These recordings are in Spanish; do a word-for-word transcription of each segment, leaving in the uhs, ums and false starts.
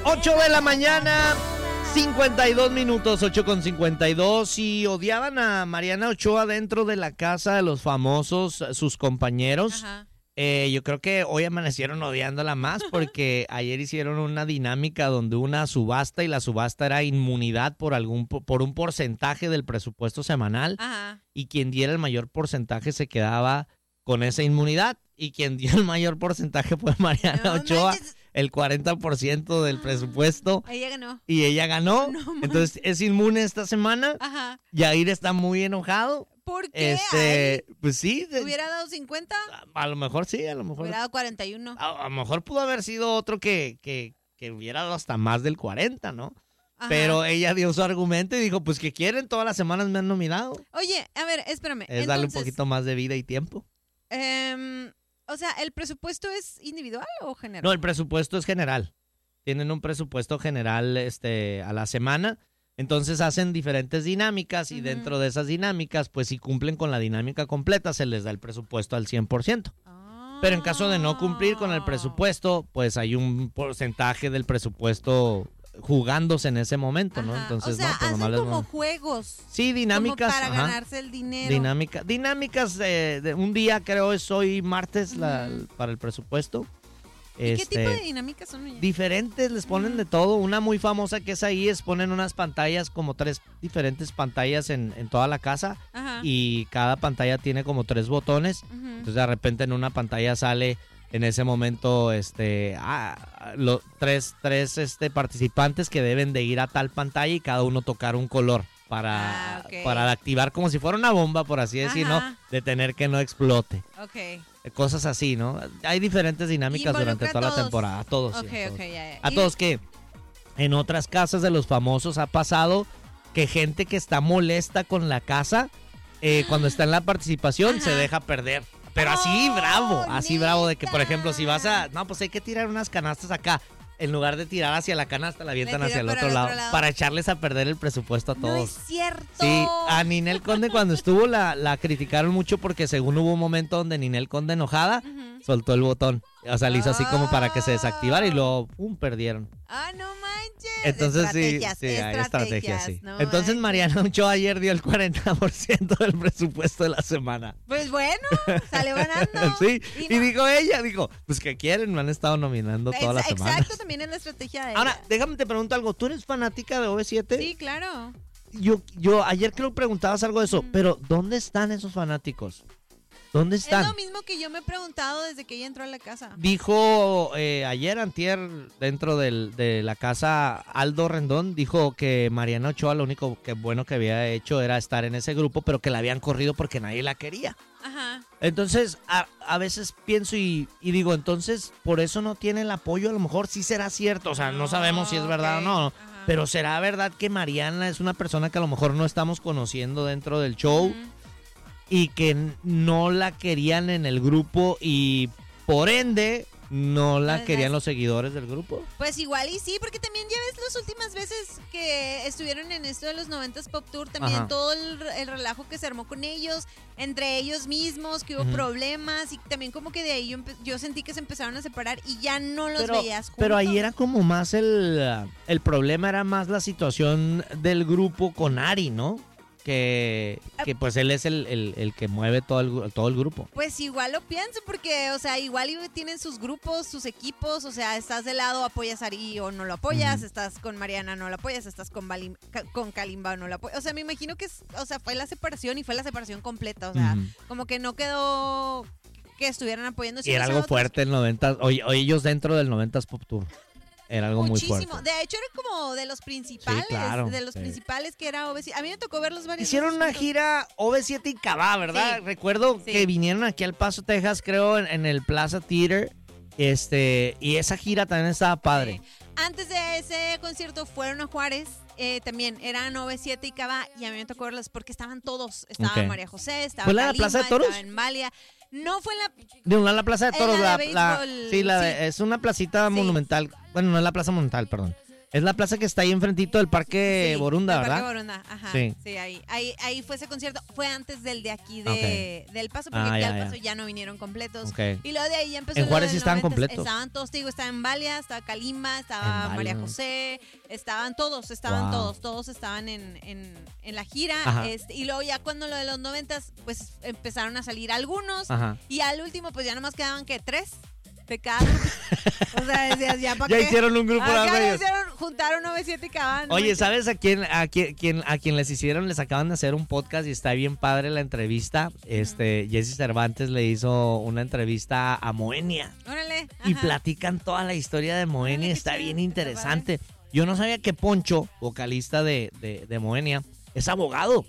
ocho de la mañana, cincuenta y dos minutos, ocho con cincuenta y dos. Y odiaban a Mariana Ochoa dentro de la casa de los famosos, sus compañeros. Ajá. Eh, yo creo que hoy amanecieron odiándola más porque ayer hicieron una dinámica donde una subasta y la subasta era inmunidad por algún por un porcentaje del presupuesto semanal. Ajá. Y quien diera el mayor porcentaje se quedaba con esa inmunidad y quien dio el mayor porcentaje fue Mariana No Ochoa, manches. el cuarenta por ciento del presupuesto. Ella ganó. Y ella ganó, No manches. entonces es inmune esta semana. Ajá. Yair está muy enojado. ¿Por qué? Este, Ay, pues sí, de- ¿hubiera dado cincuenta? a, a lo mejor sí, a lo mejor. Hubiera dado cuarenta y uno. A, a lo mejor pudo haber sido otro que, que, que hubiera dado hasta más del cuarenta, ¿no? Ajá. Pero ella dio su argumento y dijo, pues que quieren, todas las semanas me han nominado. Oye, a ver, espérame. Es darle un Entonces, poquito más de vida y tiempo. em, o sea, ¿el presupuesto es individual o general? No, el presupuesto es general. Tienen un presupuesto general este, a la semana. Entonces hacen diferentes dinámicas y Ujú. dentro de esas dinámicas, pues si cumplen con la dinámica completa, se les da el presupuesto al cien por ciento. Ah. Pero en caso de no cumplir con el presupuesto, pues hay un porcentaje del presupuesto jugándose en ese momento, ¿no? Ajá. Entonces, o sea, no, pues hacen nomás les como van- juegos. Sí, dinámicas. Como para ajá. ganarse el dinero. Dinámica, dinámicas eh, de un día, creo es hoy martes la- Ujú. para el presupuesto. ¿Y qué Este, tipo de dinámicas son ellas? Diferentes, les ponen de todo. Una muy famosa que es ahí, es ponen unas pantallas, como tres diferentes pantallas en, en toda la casa. Ajá. Y cada pantalla tiene como tres botones. Ujú. Entonces de repente en una pantalla sale en ese momento este ah, lo- tres, tres este, participantes que deben de ir a tal pantalla y cada uno tocar un color para, Ah, ok. para activar como si fuera una bomba, por así decirlo, Ajá. de tener que no explote. Ok. Eh, Cosas así, ¿no? Hay diferentes dinámicas durante Involucra toda a la todos. temporada. A todos. sí, Ok, a todos. ok, ya, ya. A Y- todos que en otras casas de los famosos ha pasado que gente que está molesta con la casa, eh, cuando está en la participación, Ajá. se deja perder. Pero así Oh, bravo, así bravo de que, por neta. ejemplo, si vas a... No, pues hay que tirar unas canastas acá. En lugar de tirar hacia la canasta, la avientan Le hacia tiran el por otro el lado, otro lado. para echarles a perder el presupuesto a No todos. es cierto. Sí, a Ninel Conde cuando estuvo la, la criticaron mucho porque según hubo un momento donde Ninel Conde enojada Ujú. soltó el botón. O sea, le hizo así como para que se desactivara y luego ¡pum! Perdieron. Ah, no manches. Entonces sí, Estrategias, sí, hay estrategias, sí. no Entonces manches. Mariana Ochoa ayer dio el cuarenta por ciento del presupuesto de la semana. Pues bueno, salió ganando. Sí, Y y no- dijo ella, dijo, pues que quieren, me han estado nominando toda la Ex- semana. Exacto, también es la estrategia de Ahora, ella. déjame te pregunto algo, ¿tú eres fanática de O V siete? Sí, claro. Yo, yo ayer creo que preguntabas algo de eso, Mm. pero ¿dónde están esos fanáticos? ¿Dónde Es están? lo mismo que yo me he preguntado desde que ella entró a la casa. Dijo eh, ayer, antier, dentro del- de la casa, Aldo Rendón, dijo que Mariana Ochoa lo único que bueno que había hecho era estar en ese grupo, pero que la habían corrido porque nadie la quería. Ajá. Entonces, a, a veces pienso y, y digo, entonces, por eso no tiene el apoyo, a lo mejor sí será cierto, o sea, no sabemos si es verdad ok. o no, Ajá. pero será verdad que Mariana es una persona que a lo mejor no estamos conociendo dentro del show Ujú. y que n- no la querían en el grupo y por ende no la Pues querían las- los seguidores del grupo. Pues igual y sí, porque también ya ves las últimas veces que estuvieron en esto de los noventas Pop Tour, también Ajá. todo el, el relajo que se armó con ellos, entre ellos mismos, que hubo Ujú. problemas y también como que de ahí yo, empe- yo sentí que se empezaron a separar y ya no los Pero, veías juntos. pero ahí era como más el, uh, el problema, era más la situación del grupo con Ari, ¿no? Que, que pues él es el, el- el que mueve todo el, gru- todo el grupo. Pues igual lo pienso, porque, o sea, igual y tienen sus grupos, sus equipos, o sea, estás de lado, apoyas a Ari o no lo apoyas, Ujú. estás con Mariana, no lo apoyas, estás con, Balim- Ca- con Kalimba o no lo apoyas. O sea, me imagino que, es, o sea, fue la separación y fue la separación completa, o sea, Ujú. como que no quedó que estuvieran apoyando. Y era algo fuerte el noventa, o, o ellos dentro del noventas Pop Tour. Era algo Muchísimo. muy fuerte. De hecho, era como de los principales, claro, de los sí. principales que era O V siete. A mí me tocó verlos varios Hicieron veces una juntos. gira O V siete y Cabá, ¿verdad? Sí. Recuerdo Sí. que vinieron aquí al Paso, Texas, creo, en, en el Plaza Theater. Este, y esa gira también estaba padre. Sí. Antes de ese concierto fueron a Juárez, eh, también eran O V siete y Cava, y a mí me tocó verlos porque estaban todos. Estaba Ok. María José, estaba ¿Fue la de la Kalimba, Plaza de Toros? estaba en Valia. No fue la... De una la Plaza de En Toros, la la, de la- béisbol, sí, la de- sí. es una placita Sí. monumental. Bueno, no es la Plaza Monumental, perdón. Es la plaza que está ahí enfrentito del Parque Sí, Borunda, del ¿verdad? Parque Borunda, ajá. Sí. Sí, ahí, ahí, ahí fue ese concierto. Fue antes del de aquí de, Okay. del Paso, porque Ah, aquí ya, al Paso ya. ya no vinieron completos. Okay. Y luego de ahí ya empezó. En lo Juárez del sí estaban noventas. completos. Estaban todos, te digo, estaba en Valia, estaba Kalimba, estaba En Valia. María José, estaban todos, estaban Wow. todos, todos estaban en, en, en la gira. Ajá. Este, y luego ya cuando lo de los noventas, pues empezaron a salir algunos. Ajá. Y al último, pues ya nomás quedaban, ¿qué? ¿Tres? De cada grupo. O sea, decías, ¿ya para Ya qué? hicieron un grupo Acá de ya ellos. hicieron, juntaron nueve siete y Cabán. no Oye, manches. ¿sabes a quién, a quién, quién- a quien les hicieron? Les acaban de hacer un podcast y está bien padre la entrevista. Este, Jesse Cervantes le hizo una entrevista a Moenia Órale. y ajá. platican toda la historia de Moenia. Órale, qué Está chido, bien está interesante. Yo no sabía que Poncho, vocalista de, de, de Moenia, es abogado.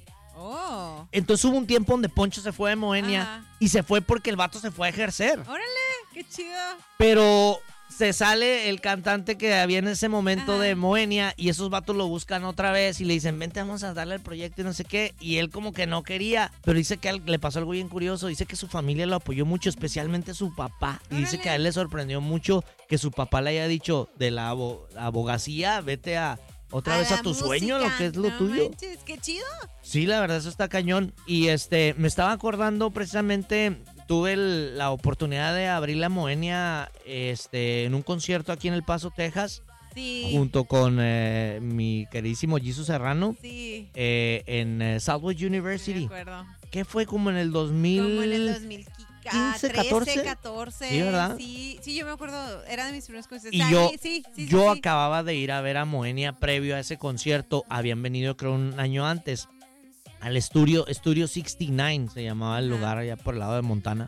Oh. Entonces hubo un tiempo donde Poncho se fue de Moenia Ajá. y se fue porque el vato se fue a ejercer. Órale, qué chido. Pero se sale el cantante que había en ese momento Ajá. de Moenia y esos vatos lo buscan otra vez y le dicen, vente, vamos a darle el proyecto y no sé qué. Y él como que no quería, pero dice que a él le pasó algo bien curioso. Dice que su familia lo apoyó mucho, especialmente su papá. Y dice Órale. que a él le sorprendió mucho que su papá le haya dicho de la abo- abogacía, vete a otra A vez a la tu sueño, lo música, que es lo no tuyo. manches, qué chido. Sí, la verdad, eso está cañón. Y este, me estaba acordando precisamente, tuve el- la oportunidad de abrir la Moenia este, en un concierto aquí en El Paso, Texas, Sí. junto con eh, mi queridísimo Jesus Serrano, Sí. eh, en eh, Southwest Me University. acuerdo. ¿Qué fue como en el dos mil? Como en el dos mil quince, catorce. catorce. Sí, ¿verdad? Sí, sí, yo me acuerdo. Era de mis primeros conciertos. Y Ah, yo, sí, sí, sí, yo sí. acababa de ir a ver a Moenia previo a ese concierto. Habían venido creo un año antes al estudio, Studio sesenta y nueve se llamaba el Ajá. lugar allá por el lado de Montana.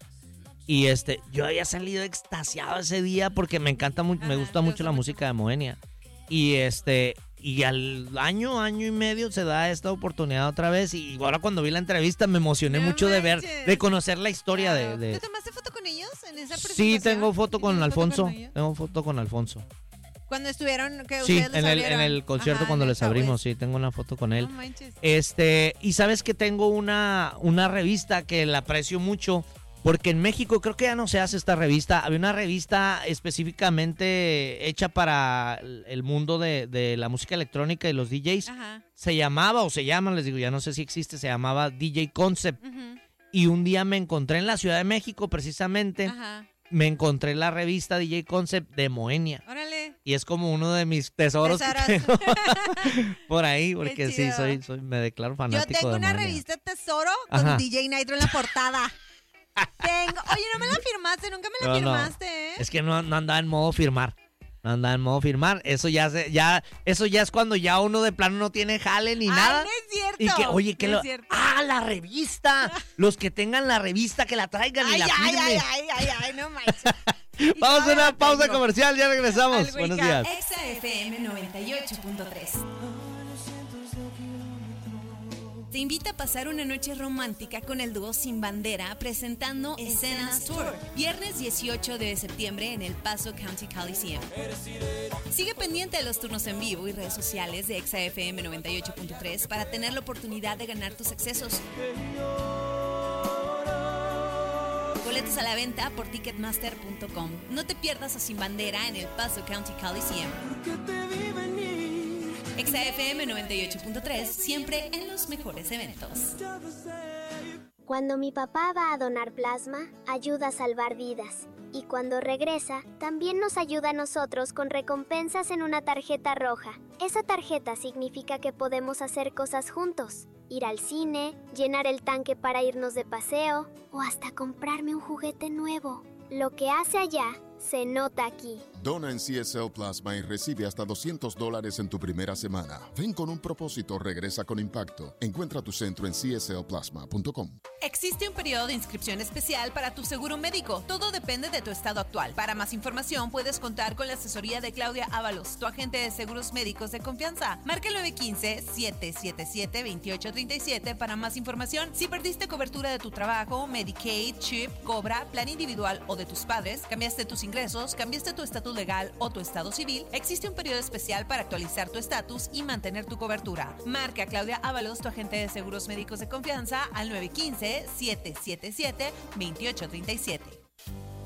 Y este, yo había salido extasiado ese día porque me encanta mucho, me Ajá, gusta te mucho gusta la mucho. música de Moenia. Y este, y al año, año y medio se da esta oportunidad otra vez. Y ahora cuando vi la entrevista me emocioné No mucho de ver, manches. de conocer la historia Claro. de, de- ¿Te tomaste foto con ellos en esa Sí, presentación? tengo foto ¿Sí con tienes foto Alfonso. ellos? Tengo foto con Alfonso. Cuando estuvieron, que Sí, ustedes les en el, en abrieron. el concierto Ajá, cuando en el les abrimos, Southwest. sí, tengo una foto con él. No manches. Este, y sabes que tengo una, una revista que la aprecio mucho, porque en México creo que ya no se hace esta revista. Había una revista específicamente hecha para el mundo de, de la música electrónica y los D Js. Ajá. Se llamaba, o se llama, les digo, ya no sé si existe, se llamaba D J Concept. Ujú. Y un día me encontré en la Ciudad de México, precisamente, Ajá. me encontré la revista D J Concept de Moenia. Órale. Y es como uno de mis tesoros que Tesoros. tengo por ahí, porque sí, chido. soy, soy, me declaro Yo fanático tengo de una Moenia. revista Tesoro con Ajá. D J Nitro en la portada. Tengo. Oye, no me la firmaste, nunca me la No, no. firmaste, ¿eh? Es que no, no andaba en modo firmar. No andaba en modo firmar. Eso ya, se, ya, eso ya es cuando ya uno de plano no tiene jale ni Ay, nada. no es cierto. Y que, oye, que no lo. es cierto. ¡Ah, la revista! Los que tengan la revista, que la traigan y Ay, la ay, firmen. ay, ay, ay, ay, no manches. Y Vamos a todavía una la pausa tengo. comercial, ya regresamos. Al Buenos Wake Up. días. Exa F M noventa y ocho punto tres. Te invita a pasar una noche romántica con el dúo Sin Bandera presentando Escenas Tour, viernes dieciocho de septiembre en El Paso County Coliseum. Sigue pendiente de los turnos en vivo y redes sociales de Exa F M noventa y ocho punto tres para tener la oportunidad de ganar tus accesos. Boletos a la venta por ticketmaster punto com. No te pierdas a Sin Bandera en El Paso County Coliseum. Exa F M noventa y ocho punto tres, siempre en los mejores eventos. Cuando mi papá va a donar plasma, ayuda a salvar vidas. Y cuando regresa, también nos ayuda a nosotros con recompensas en una tarjeta roja. Esa tarjeta significa que podemos hacer cosas juntos. Ir al cine, llenar el tanque para irnos de paseo o hasta comprarme un juguete nuevo. Lo que hace allá, se nota aquí. Dona en C S L Plasma y recibe hasta doscientos dólares en tu primera semana. Ven con un propósito, regresa con impacto. Encuentra tu centro en C S L plasma punto com. Existe un periodo de inscripción especial para tu seguro médico. Todo depende de tu estado actual. Para más información puedes contar con la asesoría de Claudia Ábalos, tu agente de seguros médicos de confianza. Marca el nueve uno cinco, siete siete siete, dos ocho tres siete para más información. Si perdiste cobertura de tu trabajo, Medicaid, CHIP, Cobra, plan individual o de tus padres, cambiaste tus ingresos, cambiaste tu estatus legal o tu estado civil, existe un periodo especial para actualizar tu estatus y mantener tu cobertura. Marca a Claudia Ábalos, tu agente de seguros médicos de confianza, al nueve uno cinco, siete siete siete, dos ocho tres siete.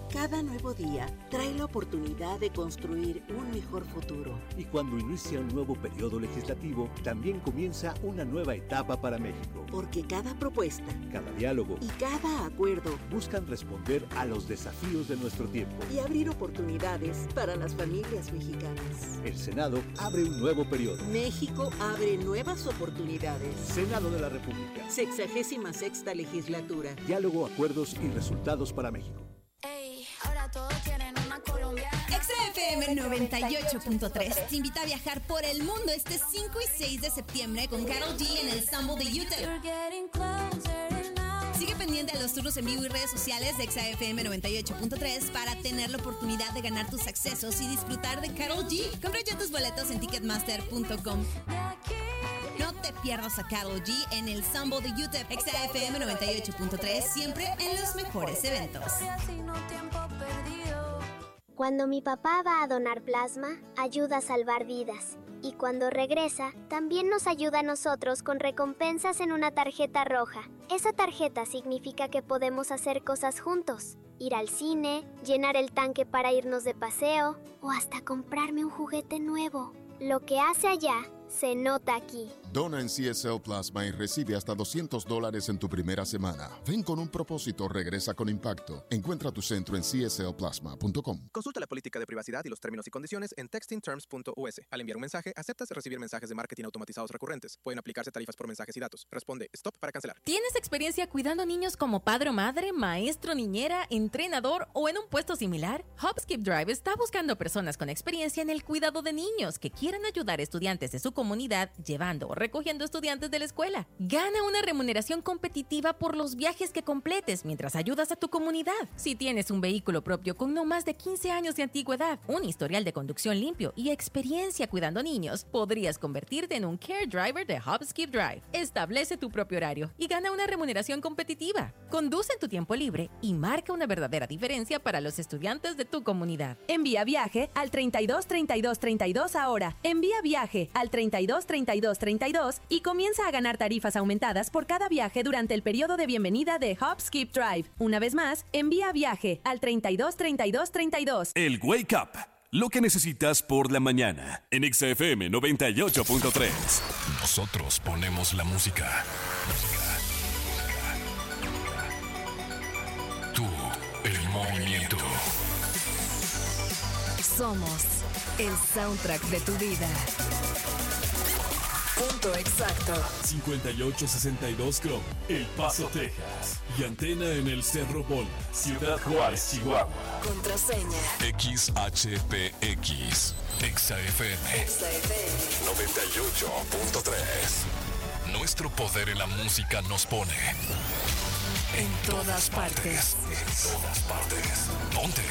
Cada nuevo día trae la oportunidad de construir un mejor futuro. Y cuando inicia un nuevo periodo legislativo, también comienza una nueva etapa para México. Porque cada propuesta, cada diálogo y cada acuerdo buscan responder a los desafíos de nuestro tiempo y abrir oportunidades para las familias mexicanas. El Senado abre un nuevo periodo. México abre nuevas oportunidades. Senado de la República. Sexagésima sexta legislatura. Diálogo, acuerdos y resultados para México. Ey, ahora todos quieren una colombiana. Exa F M noventa y ocho punto tres te invita a viajar por el mundo este cinco y seis de septiembre con Karol G en el Stumble de YouTube. Sigue pendiente a los turnos en vivo y redes sociales de Exa F M noventa y ocho punto tres para tener la oportunidad de ganar tus accesos y disfrutar de Karol G. Compra ya tus boletos en ticketmaster punto com. No te pierdas a Karol G en el Stumble de YouTube. Exa F M noventa y ocho punto tres, siempre en los mejores eventos. Cuando mi papá va a donar plasma, ayuda a salvar vidas. Y cuando regresa, también nos ayuda a nosotros con recompensas en una tarjeta roja. Esa tarjeta significa que podemos hacer cosas juntos. Ir al cine, llenar el tanque para irnos de paseo o hasta comprarme un juguete nuevo. Lo que hace allá se nota aquí. Dona en C S L Plasma y recibe hasta doscientos dólares en tu primera semana. Ven con un propósito, regresa con impacto. Encuentra tu centro en c s l plasma punto com. Consulta la política de privacidad y los términos y condiciones en texting terms punto u s. Al enviar un mensaje, aceptas recibir mensajes de marketing automatizados recurrentes. Pueden aplicarse tarifas por mensajes y datos. Responde stop para cancelar. ¿Tienes experiencia cuidando niños como padre o madre, maestro, niñera, entrenador o en un puesto similar? HubSkip Drive está buscando personas con experiencia en el cuidado de niños que quieran ayudar a estudiantes de su comunidad llevando o recogiendo estudiantes de la escuela. Gana una remuneración competitiva por los viajes que completes mientras ayudas a tu comunidad. Si tienes un vehículo propio con no más de quince años de antigüedad, un historial de conducción limpio y experiencia cuidando niños, podrías convertirte en un Care Driver de HubSkip Drive. Establece tu propio horario y gana una remuneración competitiva. Conduce en tu tiempo libre y marca una verdadera diferencia para los estudiantes de tu comunidad. Envía viaje al treinta y dos treinta y dos treinta y dos ahora. Envía viaje al treinta y dos treinta y dos treinta y dos y comienza a ganar tarifas aumentadas por cada viaje durante el periodo de bienvenida de HubSkip Drive. Una vez más, envía viaje al treinta y dos treinta y dos treinta y dos. El Wake Up, lo que necesitas por la mañana en Exa F M noventa y ocho punto tres. Nosotros ponemos la música. Tú, el movimiento. Somos el soundtrack de tu vida. Punto exacto. cincuenta y ocho sesenta y dos Chrome, El Paso, Texas. Y antena en el Cerro Bola, Ciudad Juárez, Chihuahua. Contraseña X H P X. Exa F M. Exa F M noventa y ocho punto tres. Nuestro poder en la música nos pone en todas partes. En todas partes. Ponte.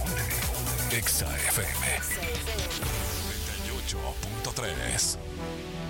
Ponte. Exa F M noventa y ocho punto tres.